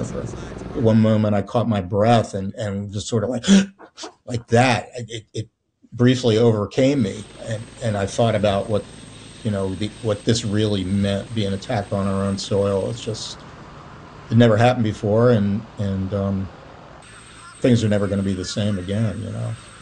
for one moment I caught my breath and just sort of like that. It briefly overcame me, and I thought about what what this really meant, being attacked on our own soil. It's just it never happened before, and things are never going to be the same again.